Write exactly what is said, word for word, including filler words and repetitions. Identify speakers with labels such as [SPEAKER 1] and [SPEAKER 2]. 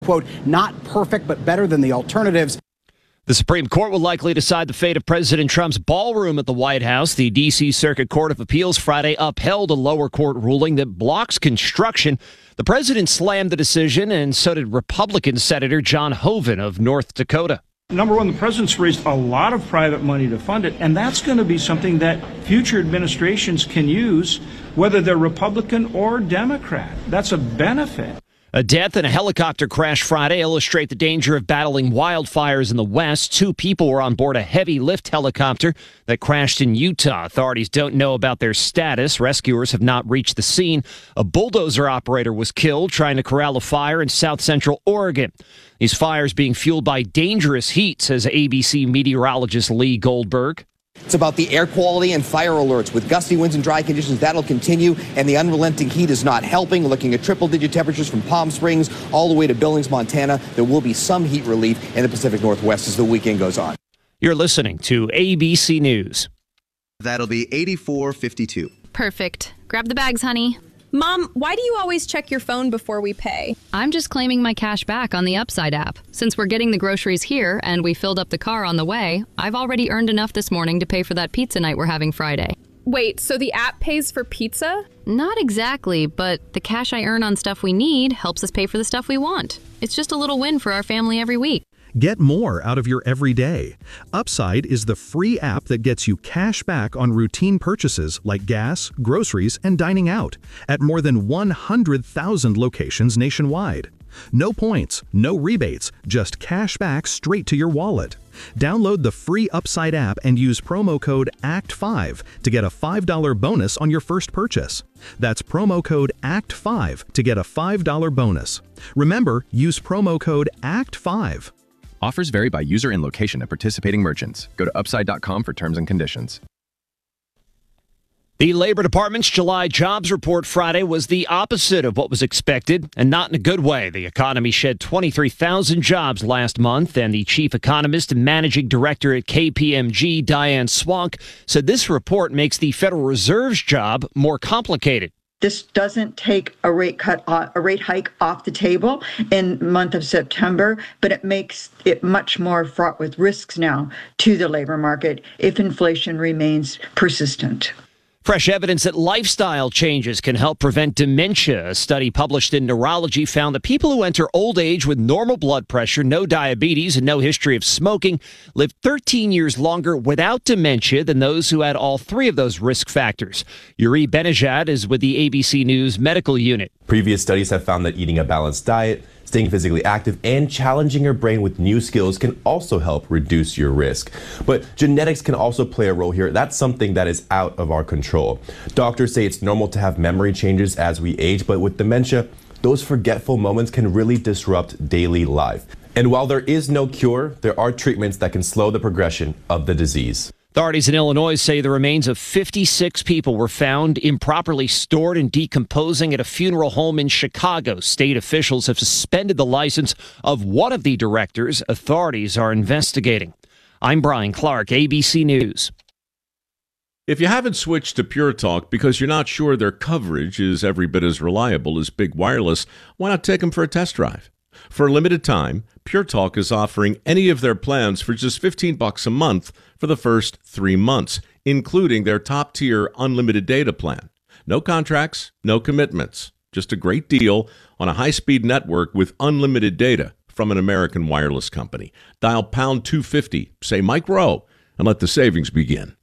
[SPEAKER 1] Quote, not perfect, but better than the alternatives.
[SPEAKER 2] The Supreme Court will likely decide the fate of President Trump's ballroom at the White House. The D C Circuit Court of Appeals Friday upheld a lower court ruling that blocks construction. The president slammed the decision, and so did Republican Senator John Hoeven of North Dakota.
[SPEAKER 3] Number one, the president's raised a lot of private money to fund it, and that's going to be something that future administrations can use, whether they're Republican or Democrat. That's a benefit.
[SPEAKER 2] A death in a helicopter crash Friday illustrate the danger of battling wildfires in the West. Two people were on board a heavy lift helicopter that crashed in Utah. Authorities don't know about their status. Rescuers have not reached the scene. A bulldozer operator was killed trying to corral a fire in south central Oregon. These fires being fueled by dangerous heat, says A B C meteorologist Lee Goldberg.
[SPEAKER 4] It's about the air quality and fire alerts. With gusty winds and dry conditions, that'll continue, and the unrelenting heat is not helping. Looking at triple-digit temperatures from Palm Springs all the way to Billings, Montana. There will be some heat relief in the Pacific Northwest as the weekend goes on.
[SPEAKER 2] You're listening to A B C News.
[SPEAKER 5] That'll be eighty-four fifty-two.
[SPEAKER 6] Perfect. Grab the bags, honey.
[SPEAKER 7] Mom, why do you always check your phone before we pay?
[SPEAKER 6] I'm just claiming my cash back on the Upside app. Since we're getting the groceries here and we filled up the car on the way, I've already earned enough this morning to pay for that pizza night we're having Friday.
[SPEAKER 7] Wait, so the app pays for pizza?
[SPEAKER 6] Not exactly, but the cash I earn on stuff we need helps us pay for the stuff we want. It's just a little win for our family every week.
[SPEAKER 8] Get more out of your everyday. Upside is the free app that gets you cash back on routine purchases like gas, groceries, and dining out at more than one hundred thousand locations nationwide. No points, no rebates, just cash back straight to your wallet. Download the free Upside app and use promo code A C T five to get a five dollars bonus on your first purchase. That's promo code A C T five to get a five dollars bonus. Remember, use promo code A C T five.
[SPEAKER 9] Offers vary by user and location at participating merchants. Go to upside dot com for terms and conditions.
[SPEAKER 2] The Labor Department's July jobs report Friday was the opposite of what was expected, and not in a good way. The economy shed twenty-three thousand jobs last month, and the chief economist and managing director at K P M G, Diane Swonk, said this report makes the Federal Reserve's job more complicated.
[SPEAKER 10] This doesn't take a rate cut, a rate hike off the table in the month of September, but it makes it much more fraught with risks now to the labor market if inflation remains persistent.
[SPEAKER 2] Fresh evidence that lifestyle changes can help prevent dementia. A study published in Neurology found that people who enter old age with normal blood pressure, no diabetes, and no history of smoking live thirteen years longer without dementia than those who had all three of those risk factors. Yuri Benejad is with the A B C News Medical Unit.
[SPEAKER 11] Previous studies have found that eating a balanced diet, staying physically active, and challenging your brain with new skills can also help reduce your risk. But genetics can also play a role here. That's something that is out of our control. Doctors say it's normal to have memory changes as we age, but with dementia, those forgetful moments can really disrupt daily life. And while there is no cure, there are treatments that can slow the progression of the disease.
[SPEAKER 2] Authorities in Illinois say the remains of fifty-six people were found improperly stored and decomposing at a funeral home in Chicago. State officials have suspended the license of one of the directors. Authorities are investigating. I'm Brian Clark, A B C News.
[SPEAKER 12] If you haven't switched to Pure Talk because you're not sure their coverage is every bit as reliable as Big Wireless, why not take them for a test drive? For a limited time, Pure Talk is offering any of their plans for just fifteen bucks a month for the first three months, including their top-tier unlimited data plan. No contracts, no commitments, just a great deal on a high-speed network with unlimited data from an American wireless company. Dial pound two fifty, say Mike Rowe, and let the savings begin.